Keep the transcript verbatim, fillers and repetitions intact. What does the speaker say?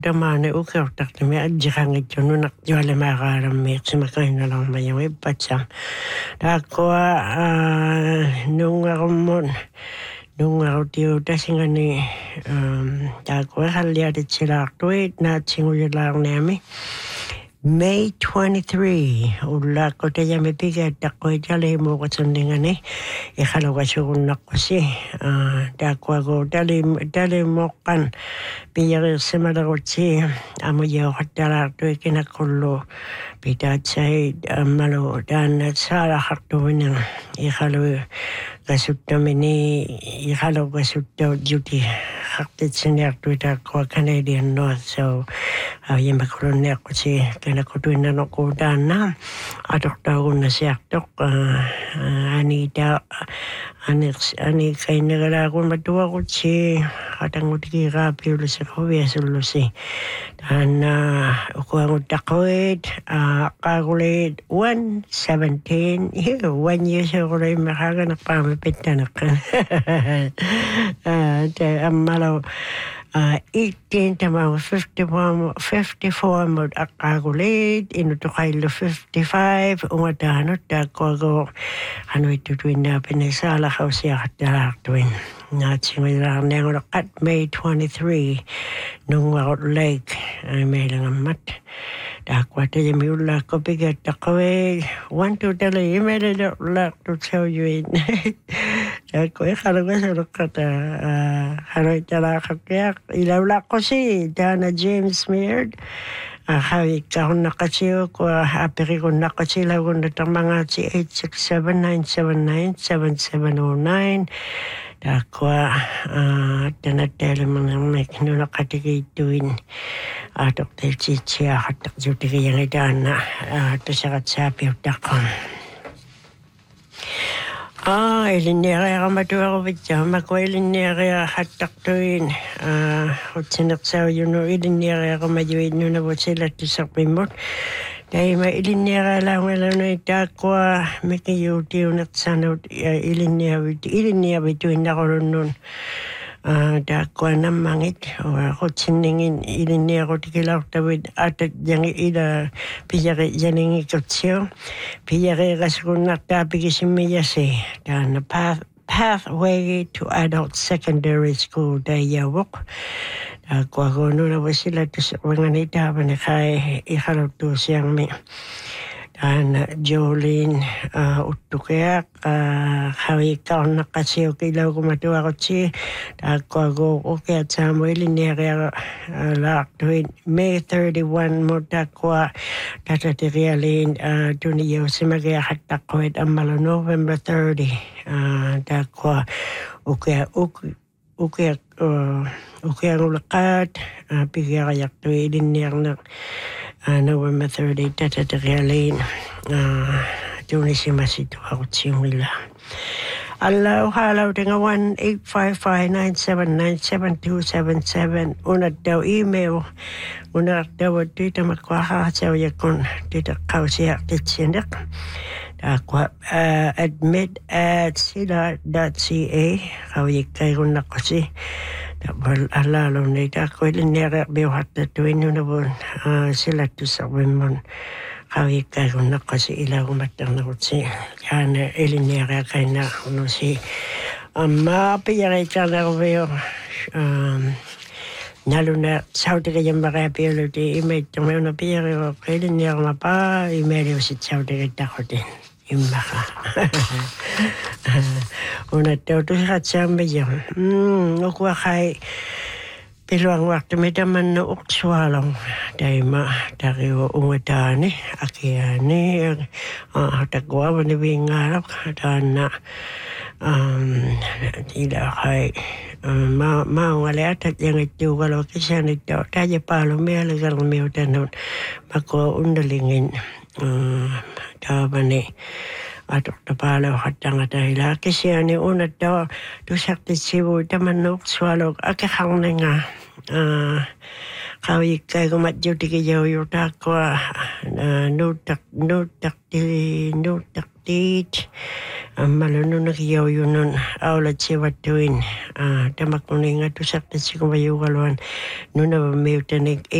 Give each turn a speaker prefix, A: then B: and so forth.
A: tamane ukertak me ajirangit nunak jole magaram me tsimakay na lang may ipatsam. Dako nung aramon nung araw tasinga ni dako haliyadit sila aktuit na tsingulang nami. May twenty-third, ulla ko tayo may bigat ako dali mo ko sundingan eh. Ikalo ka sugun ako si. Dako ako dali, dali mo kan. Biyari simala ko si. Amo yaw katala to ikinakulo. Bidat sa malo dan at sala kaktuwin ng ikalo kasutta mini. Ikalo kasutta duty. Kaktit sinyak to ako Canadian North. So, yung makulon niya ko si kinakutuin na ko na atok taon na siya tok ani da ani ani kay nagala ko matuwa ko si katang utiki rapi ulo sa kuya sulo si dan ko ang utakoid kagulit one seventeen one years ako rin makaganap pa mapita na ka amalaw Uh, eighteen tamang fifty-one, fifty-four mod akagulit, inuto kailo fifty-five, umatano tako ako, ano ito tuwin na pinisala ko siya katalak tuwin. Natsingilang nengo at May twenty-third, nung ako lake, ay may lang amat. Dako at yung miula ko bigat ako eh, one to tali, may lang to tell you in. Dako eh, kala ko sa lukata, kala itala kakyak, ilaw lang ko si Dana James Meard. Hawi kahon nakasiyo ko, apiri ko nakasila ko natang mga si eight six seven, nine seven nine, seven seven zero nine. Dako, tanatela mga may kinunakatigituin. Atok del chichia, hatak juti yang idana, to sakat sapi utakon. Ah, ilinere ka matuwa ko bitya. Mako ilinere hatak tuin. Ah, utsinak sa yun o ilinere ka majuin nyo na po sila tisak pimot. Dahil may ilinere lang wala na itakwa. May kayuti yun at sana ilinere ilinere tuin na ko nun. Ah, dakwa na mangit. O ako tsiningin ilinere ko tikilaw tawid atat yang ila piyari yaning ikatsyo. Piyari kaskun naktabi kisimiyasi. Dan na path, pathway to adult secondary school dayawok. Dakwa ko nuna ba sila to sa mga nitapan na kay ikalaw to siyang may. Dan Jolene uh, utukayak uh, hawi kaon nakasiyo kilaw kumatuwa ko si dakwa ko okay at sa mo ilinere uh, lak tuwin May thirty-first mo dakwa tatatirialin uh, duniyaw si magayakat takwit ang malo November thirtieth uh, dakwa okay okay okay uh, okay ang ulakat uh, pigayak tuwin ilinere na Uh, November thirtieth, tatatarialin. Uh, Doon si masito ako simula. Alaw, halaw, tinga one eight five five nine seven nine seven two seven seven. Unat daw email. Unat daw dito makwaka sa yakon. Dito kaw siya titsindak. Dakwa uh, admit at sila dot c a. Kawik kayo na kasi. Well, alalo na ito. Ako ilinera biwat na tuwin yun na po sila to sa women. Kawik kayo na kasi ilaw matang na kasi. Kaya ilinera kayo na ano si mapiyaray ka na ko bayo. Nalo na Saudi ka yung makapiyalo di imay tumayo na piyaray ko. Kaya ilinera ma pa imay si Saudi ka ko din. Imaka. Una daw to sa samba yun. Hmm, ukwa kay piluang waktu may daman na ukswalong. Dahil ma, dari o umatani, akiyani, uh, tagwa mo ni Bingarap, dan na, um, tidak kay, um, ma, maungalit at yung ito, kalau kasi nito, tayo palo, may alagal may utanon, mako undalingin, um, tawa ni, atok na pala katang atahila. Kasi ani unat daw, tusak ti sibu, taman nuk swalog, akakang na nga. Uh, kawik kay kumadyo ti kayaw yung takwa, uh, nutak, nutak ti, nutak tit, Malununa kiau yunun aula tsiwatuin. Tamakuninga tu sakta sikumayugaluan nuna ba miutanig